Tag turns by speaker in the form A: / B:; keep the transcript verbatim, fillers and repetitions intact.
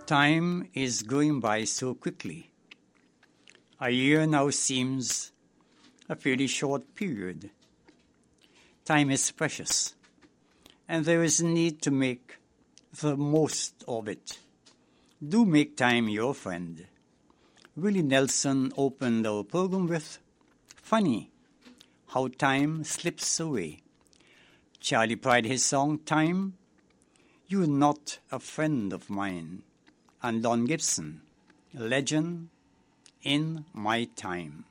A: Time is going by so quickly. A year now seems a fairly short period. Time is precious, and there is a need to make the most of it. Do make time your friend. Willie Nelson opened our program with, "Funny how time slips away." Charlie Pride his song, "Time, You're Not a Friend of Mine." And Don Gibson, "Legend in My Time."